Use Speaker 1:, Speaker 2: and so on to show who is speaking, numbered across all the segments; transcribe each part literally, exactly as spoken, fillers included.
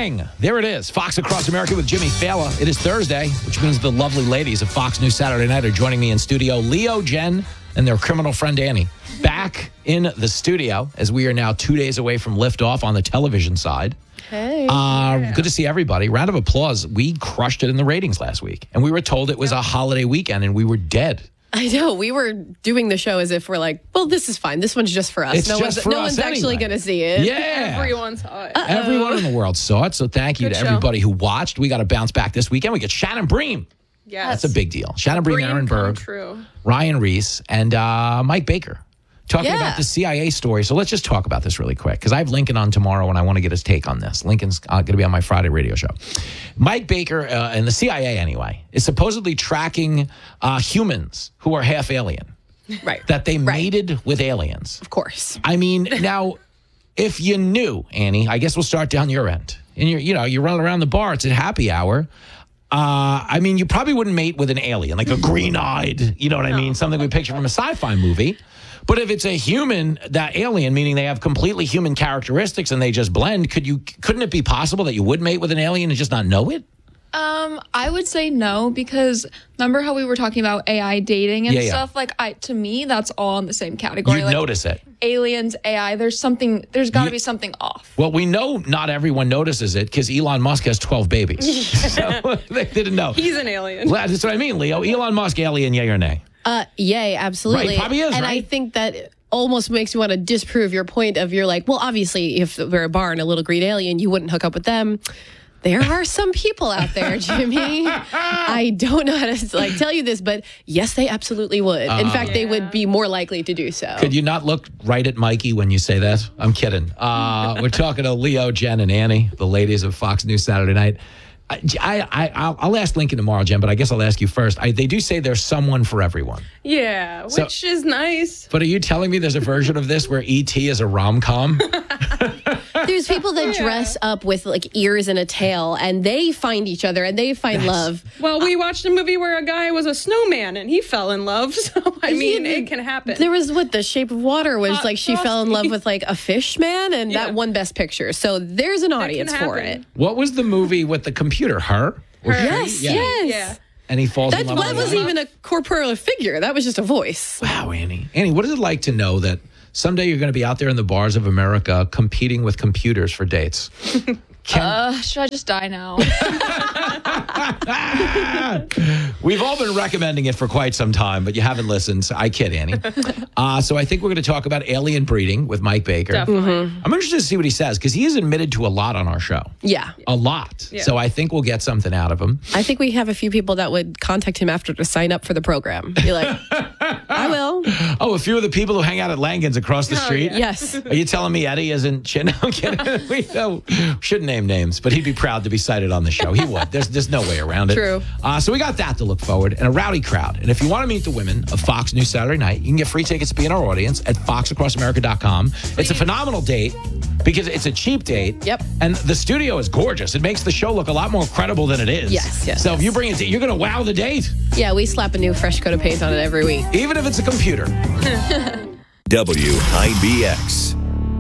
Speaker 1: Bang! There it is. Fox Across America with Jimmy Fallon. It is Thursday, which means the lovely ladies of Fox News Saturday Night are joining me in studio. Leo, Jen, and their criminal friend Annie back in the studio as we are now two days away from liftoff on the television side.
Speaker 2: Hey.
Speaker 1: Uh,
Speaker 2: yeah.
Speaker 1: Good to see everybody. Round of applause. We crushed it in the ratings last week, and we were told it was a holiday weekend, and we were dead.
Speaker 2: I know. We were doing the show as if we're like, well, this is fine. This one's just for us.
Speaker 1: It's
Speaker 2: no
Speaker 1: just
Speaker 2: one's,
Speaker 1: for
Speaker 2: no
Speaker 1: us
Speaker 2: one's
Speaker 1: anyway.
Speaker 2: actually going to see it.
Speaker 1: Yeah.
Speaker 3: Everyone saw it.
Speaker 2: Uh-oh.
Speaker 1: Everyone in the world saw it, so thank you
Speaker 3: Good
Speaker 1: to
Speaker 3: show.
Speaker 1: everybody who watched. We got to bounce back this weekend. We get Shannon Bream.
Speaker 3: Yes.
Speaker 1: That's a big deal. Shannon Bream,
Speaker 3: Dream
Speaker 1: Aaron
Speaker 3: come
Speaker 1: Berg,
Speaker 3: true.
Speaker 1: Ryan Reese, and uh, Mike Baker. Talking
Speaker 2: Yeah.
Speaker 1: about the C I A story. So let's just talk about this really quick because I have Lincoln on tomorrow and I want to get his take on this. Lincoln's uh, going to be on my Friday radio show. Mike Baker, uh, and the C I A anyway, is supposedly tracking uh, humans who are half alien.
Speaker 2: Right.
Speaker 1: That they
Speaker 2: Right.
Speaker 1: mated with aliens.
Speaker 2: Of course.
Speaker 1: I mean, now, if you knew, Annie, I guess we'll start down your end. And you're, you know, you're running around the bar. It's a happy hour. Uh, I mean, you probably wouldn't mate with an alien, like a green-eyed, you know what I mean? Something we picture from a sci-fi movie. But if it's a human, that alien, meaning they have completely human characteristics and they just blend, could you? Couldn't it be possible that you would mate with an alien and just not know it?
Speaker 4: Um, I would say no because remember how we were talking about A I dating and
Speaker 1: Yeah, yeah.
Speaker 4: stuff? Like, I to me, that's all in the same category.
Speaker 1: You'd
Speaker 4: like,
Speaker 1: notice it.
Speaker 4: aliens, A I. There's something. There's got to
Speaker 1: You-
Speaker 4: be something off.
Speaker 1: Well, we know not everyone notices it because Elon Musk has twelve babies. So they didn't know.
Speaker 3: He's an alien.
Speaker 1: Well, that's what I mean, Leo. Elon Musk, alien, yay or nay?
Speaker 2: Uh, yay, absolutely.
Speaker 1: Right, probably is,
Speaker 2: and
Speaker 1: right?
Speaker 2: I think that almost makes me want to disprove your point of you're like, well, obviously, if we're a bar and a little green alien, you wouldn't hook up with them. There are some people out there, Jimmy. I don't know how to like tell you this, but yes, they absolutely would. In fact, they would be more likely to do so.
Speaker 1: Could you not look right at Mikey when you say that? I'm kidding. Uh, we're talking to Leo, Jen, and Annie, the ladies of Fox News Saturday Night. I, I, I'll, I'll ask Lincoln tomorrow, Jen, but I guess I'll ask you first. I, they do say there's someone for everyone.
Speaker 3: Yeah,
Speaker 1: So-
Speaker 3: which is nice.
Speaker 1: But are you telling me there's a version of this where E T is a rom-com?
Speaker 2: There's people that dress up with like ears and a tail, and they find each other and they find love.
Speaker 3: Well, we watched a movie where a guy was a snowman and he fell in love. So, I mean, it can happen.
Speaker 2: There was what The Shape of Water was
Speaker 3: Hot
Speaker 2: like. She fell in
Speaker 3: Frosty.
Speaker 2: love with like a fish man, and
Speaker 3: Yeah.
Speaker 2: that won Best Picture. So there's an
Speaker 3: can
Speaker 2: audience for
Speaker 3: happen.
Speaker 2: it.
Speaker 1: What was the movie with the computer? Her? Or she?
Speaker 2: Yes,
Speaker 1: Yeah.
Speaker 2: yes.
Speaker 3: Yeah.
Speaker 1: And he falls
Speaker 2: That,
Speaker 1: in love
Speaker 2: that
Speaker 1: with
Speaker 2: wasn't
Speaker 1: her?
Speaker 2: even a corporeal figure. That was just a voice.
Speaker 1: Wow, Annie. Annie, what is it like to know that someday you're going to be out there in the bars of America competing with computers for dates? Can,
Speaker 4: Uh, should I just die now?
Speaker 1: We've all been recommending it for quite some time, but you haven't listened. So I kid, Annie. Uh, so I think we're going to talk about alien breeding with Mike Baker.
Speaker 3: Definitely.
Speaker 1: I'm interested to see what he says because he is admitted to a lot on our show.
Speaker 2: Yeah.
Speaker 1: A lot.
Speaker 3: Yeah.
Speaker 1: So I think we'll get something out of him.
Speaker 2: I think we have a few people that would contact him after to sign up for the program. Be like, I will.
Speaker 1: Oh, a few of the people who hang out at Langan's across the street.
Speaker 2: Yes.
Speaker 1: Are you telling me Eddie isn't? No, I'm kidding. We know, shouldn't name names, but he'd be proud to be cited on the show. He would. There's there's no way around it.
Speaker 2: True.
Speaker 1: Uh, so we got that to look forward and a rowdy crowd. And if you want to meet the women of Fox News Saturday Night, you can get free tickets to be in our audience at fox across america dot com. It's a phenomenal date because it's a cheap date.
Speaker 2: Yep.
Speaker 1: And the studio is gorgeous. It makes the show look a lot more credible than it is.
Speaker 2: Yes, yes,
Speaker 1: So if
Speaker 2: yes.
Speaker 1: you bring it, to, you're going to wow the date,
Speaker 2: Yeah, we slap a new fresh coat of paint on it every week.
Speaker 1: even if it's a computer.
Speaker 5: W I B X.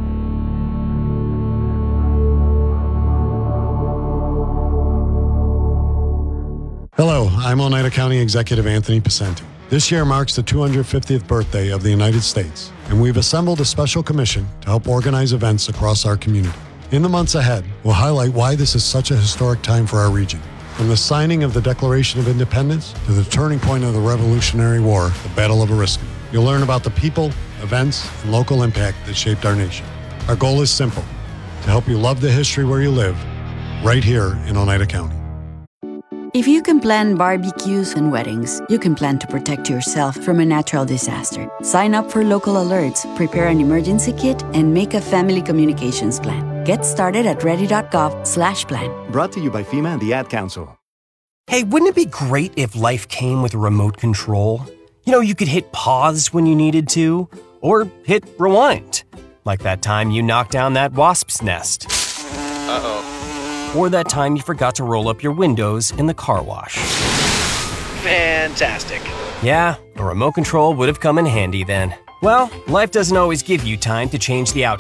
Speaker 6: Hello, I'm Oneida County Executive Anthony Picenti. This year marks the two hundred fiftieth birthday of the United States, and we've assembled a special commission to help organize events across our community. In the months ahead, we'll highlight why this is such a historic time for our region. From the signing of the Declaration of Independence to the turning point of the Revolutionary War, the Battle of Oriskany. You'll learn about the people, events, and local impact that shaped our nation. Our goal is simple, to help you love the history where you live, right here in Oneida County.
Speaker 7: If you can plan barbecues and weddings, you can plan to protect yourself from a natural disaster. Sign up for local alerts, prepare an emergency kit, and make a family communications plan. Get started at ready.gov slash plan.
Speaker 8: Brought to you by FEMA and the Ad Council.
Speaker 9: Hey, wouldn't it be great if life came with a remote control? You know, you could hit pause when you needed to, or hit rewind. Like that time you knocked down that wasp's nest. Uh-oh. Or that time you forgot to roll up your windows in the car wash.
Speaker 10: Fantastic.
Speaker 9: Yeah, a remote control would have come in handy then. Well, life doesn't always give you time to change the outcome.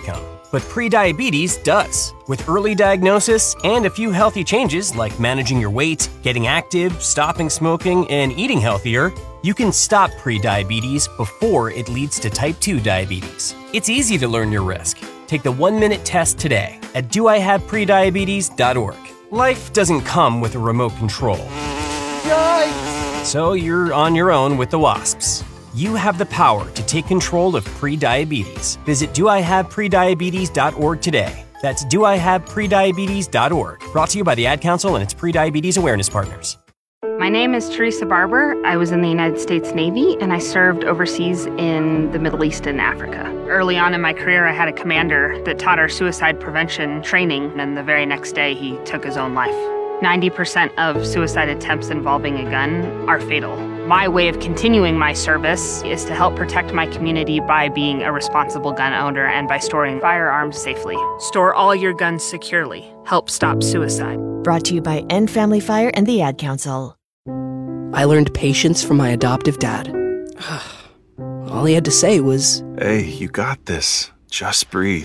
Speaker 9: but prediabetes does. With early diagnosis and a few healthy changes like managing your weight, getting active, stopping smoking, and eating healthier, you can stop prediabetes before it leads to type two diabetes. It's easy to learn your risk. Take the one-minute test today at do I have prediabetes dot org. Life doesn't come with a remote control. Yikes! So you're on your own with the WASPs. You have the power to take control of prediabetes. Visit do I have prediabetes dot org today. That's do I have prediabetes dot org. Brought to you by the Ad Council and its prediabetes awareness partners.
Speaker 10: My name is Teresa Barber. I was in the United States Navy and I served overseas in the Middle East and Africa. Early on in my career, I had a commander that taught our suicide prevention training, and the very next day he took his own life. ninety percent of suicide attempts involving a gun are fatal. My way of continuing my service is to help protect my community by being a responsible gun owner and by storing firearms safely. Store all your guns securely. Help stop suicide.
Speaker 11: Brought to you by End Family Fire and the Ad Council.
Speaker 12: I learned patience from my adoptive dad. All he had to say was,
Speaker 13: "Hey, you got this. Just breathe."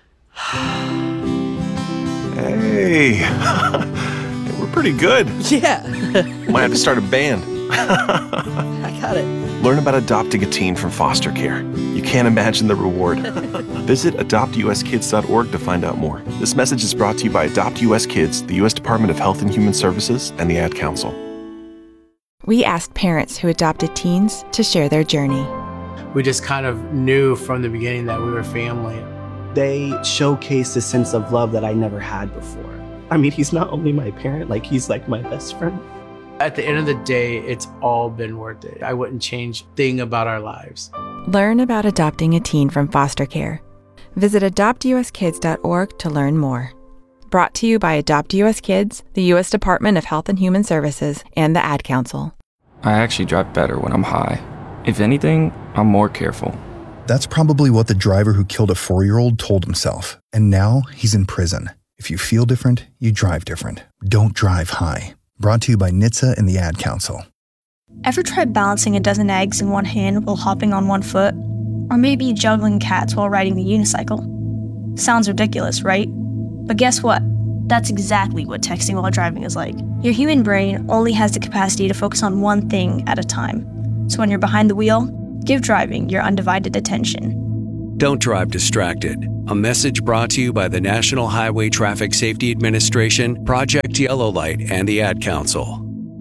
Speaker 13: Hey, we're pretty good.
Speaker 12: Yeah.
Speaker 13: Might have to start a band.
Speaker 12: I got it.
Speaker 13: Learn about adopting a teen from foster care. You can't imagine the reward. Visit adopt u s kids dot org to find out more. This message is brought to you by Adopt U S Kids, the U S Department of Health and Human Services, and the Ad Council.
Speaker 14: We asked parents who adopted teens to share their journey.
Speaker 15: We just kind of knew from the beginning that we were family.
Speaker 16: They showcased a sense of love that I never had before. I mean, he's not only my parent, like he's like my best friend.
Speaker 15: At the end of the day, it's all been worth it. I wouldn't change a thing about our lives.
Speaker 14: Learn about adopting a teen from foster care. Visit adopt u s kids dot org to learn more. Brought to you by Adopt U S Kids, the U S Department of Health and Human Services, and the Ad Council.
Speaker 17: I actually drive better when I'm high. If anything, I'm more careful.
Speaker 18: That's probably what the driver who killed a four-year-old told himself. And now he's in prison. If you feel different, you drive different. Don't drive high. Brought to you by N H T S A and the Ad Council.
Speaker 19: Ever tried balancing a dozen eggs in one hand while hopping on one foot? Or maybe juggling cats while riding the unicycle? Sounds ridiculous, right? But guess what? That's exactly what texting while driving is like. Your human brain only has the capacity to focus on one thing at a time. So when you're behind the wheel, give driving your undivided attention.
Speaker 20: Don't drive distracted. A message brought to you by the National Highway Traffic Safety Administration, Project Yellow Light, and the Ad Council.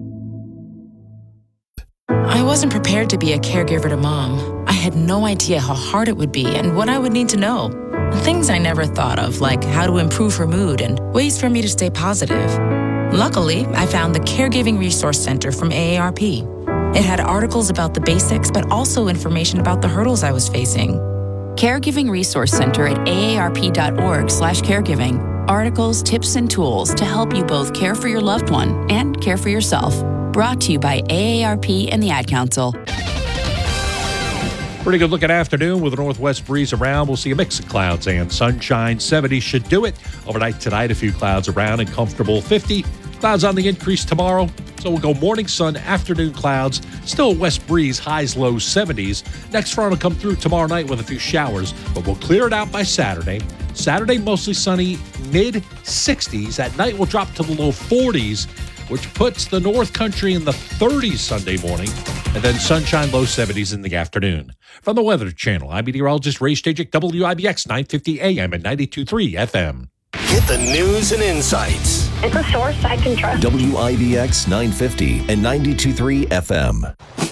Speaker 21: I wasn't prepared to be a caregiver to Mom. I had no idea how hard it would be and what I would need to know. Things I never thought of, like how to improve her mood and ways for me to stay positive. Luckily, I found the Caregiving Resource Center from A A R P. It had articles about the basics, but also information about the hurdles I was facing. Caregiving Resource Center at A A R P dot org slash caregiving. Articles, tips, and tools to help you both care for your loved one and care for yourself. Brought to you by A A R P and the Ad Council.
Speaker 22: Pretty good looking afternoon with a northwest breeze around. We'll see a mix of clouds and sunshine. seventy should do it. Overnight tonight, a few clouds around and comfortable fifty. Clouds on the increase tomorrow. So we'll go morning sun, afternoon clouds. Still a west breeze, highs, lows, seventies. Next front will come through tomorrow night with a few showers, but we'll clear it out by Saturday. Saturday, mostly sunny, mid sixties. At night, we'll drop to the low forties, which puts the North Country in the thirties Sunday morning, and then sunshine, low seventies in the afternoon. From the Weather Channel, I'm meteorologist Ray Stajic, W I B X nine fifty A M and ninety-two point three F M.
Speaker 5: Get the news and insights.
Speaker 23: It's a source I can trust.
Speaker 5: W I B X nine fifty and ninety-two point three F M.